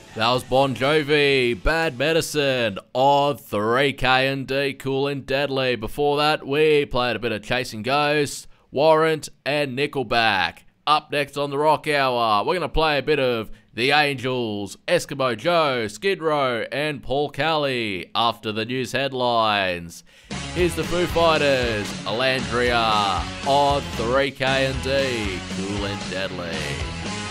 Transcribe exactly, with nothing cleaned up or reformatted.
That was Bon Jovi, Bad Medicine on three K and D, Cool and Deadly. Before that, we played a bit of Chasing Ghosts, Warrant, and Nickelback. Up next on the Rock Hour, we're going to play a bit of The Angels, Eskimo Joe, Skid Row, and Paul Kelly after the news headlines. Here's the Foo Fighters, Alandria on three K and D, Cool and Deadly.